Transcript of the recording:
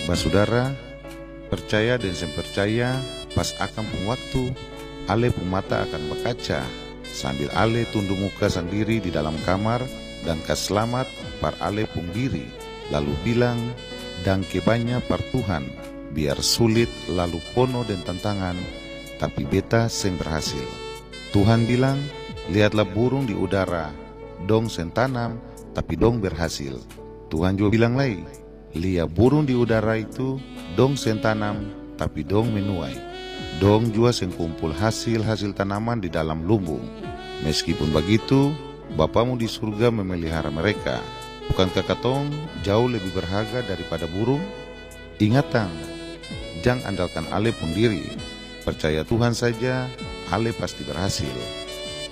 Basudara, percaya dan sem percaya, pas akan pun waktu, ale pun mata akan berkaca, sambil ale tunduk muka sendiri di dalam kamar, dan kas selamat par ale pun diri, lalu bilang, dan kebanya par Tuhan, biar sulit lalu pono dan tantangan, tapi beta seng berhasil. Tuhan bilang, lihatlah burung di udara, dong sen tanam, tapi dong berhasil. Tuhan juga bilang lagi, lihat burung di udara itu, dong sen tanam, tapi dong menuai. Dong juga sen kumpul hasil-hasil tanaman di dalam lumbung. Meskipun begitu, Bapamu di surga memelihara mereka. Bukankah katong jauh lebih berharga daripada burung? Ingatan, jangan andalkan ale pun diri. Percaya Tuhan saja, ale pasti berhasil.